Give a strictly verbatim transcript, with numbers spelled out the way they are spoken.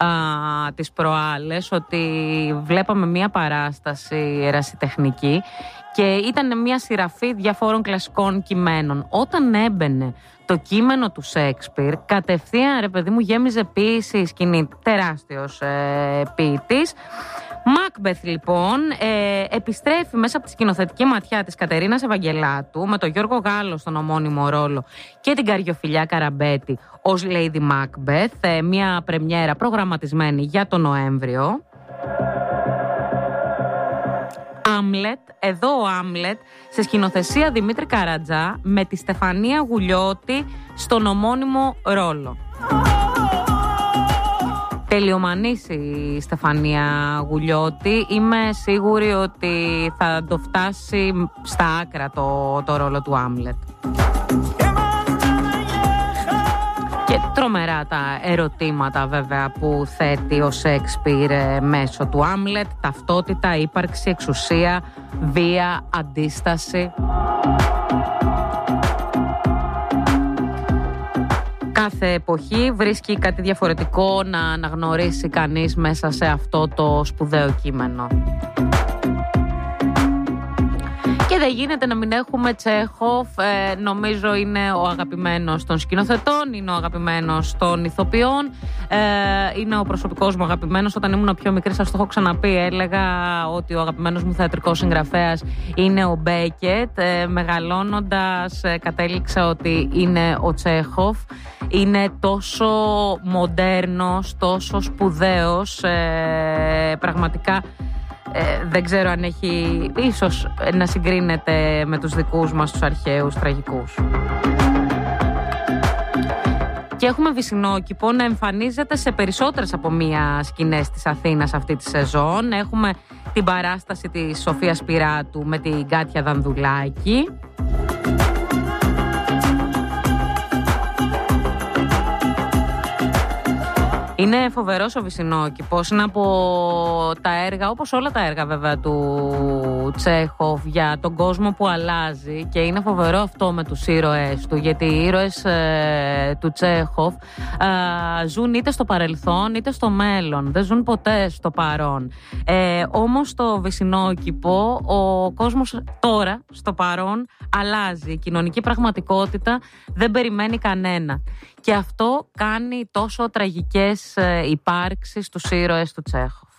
α, τις προάλλες ότι βλέπαμε μια παράσταση ερασιτεχνική και ήταν μια σειραφή διαφόρων κλασικών κειμένων. Όταν έμπαινε το κείμενο του Σέξπιρ, κατευθείαν, ρε παιδί μου, γέμιζε ποίηση η σκηνή. Τεράστιος ε, ποιητής. Μάκμπεθ, λοιπόν, ε, επιστρέφει μέσα από τη σκηνοθετική ματιά της Κατερίνας Ευαγγελάτου με τον Γιώργο Γάλλο στον ομώνυμο ρόλο και την Καριοφιλιά Καραμπέτη ως Lady Macbeth, ε, μια πρεμιέρα προγραμματισμένη για τον Νοέμβριο. Άμλετ, εδώ ο Άμλετ σε σκηνοθεσία Δημήτρη Καρατζά με τη Στεφανία Γουλιώτη στον ομώνυμο ρόλο. Τελειομανής η Στεφανία Γουλιώτη. Είμαι σίγουρη ότι θα το φτάσει στα άκρα το, το ρόλο του Άμλετ. Και τρομερά τα ερωτήματα βέβαια που θέτει ο Σέξπιρ μέσω του Άμλετ. Ταυτότητα, ύπαρξη, εξουσία, βία, αντίσταση. Κάθε εποχή βρίσκει κάτι διαφορετικό να αναγνωρίσει κανείς μέσα σε αυτό το σπουδαίο κείμενο. Και δεν γίνεται να μην έχουμε Τσέχοφ. Ε, νομίζω είναι ο αγαπημένος των σκηνοθετών, είναι ο αγαπημένος των ηθοποιών, ε, είναι ο προσωπικός μου αγαπημένος. Όταν ήμουν πιο μικρή, σας το έχω ξαναπεί, έλεγα ότι ο αγαπημένος μου θεατρικός συγγραφέας είναι ο Μπέκετ. Ε, μεγαλώνοντας ε, κατέληξα ότι είναι ο Τσέχοφ. Είναι τόσο μοντέρνος, τόσο σπουδαίος, ε, πραγματικά. Ε, δεν ξέρω αν έχει ίσως να συγκρίνεται με τους δικούς μας τους αρχαίους τραγικούς. Και έχουμε Βυσσινόκηπο να εμφανίζεται σε περισσότερες από μία σκηνές της Αθήνας αυτή τη σεζόν. Έχουμε την παράσταση της Σοφίας Πυράτου με την Κάτια Δανδουλάκη. Είναι φοβερός ο Βυσσινόκηπος, είναι από τα έργα, όπως όλα τα έργα βέβαια του Τσέχοφ, για τον κόσμο που αλλάζει, και είναι φοβερό αυτό με τους ήρωες του, γιατί οι ήρωες ε, του Τσέχοφ ε, ζουν είτε στο παρελθόν είτε στο μέλλον, δεν ζουν ποτέ στο παρόν. Ε, όμως στο Βυσσινόκηπο ο κόσμος τώρα στο παρόν αλλάζει, η κοινωνική πραγματικότητα δεν περιμένει κανένα. Και αυτό κάνει τόσο τραγικές υπάρξεις στους ήρωες του Τσέχοφ.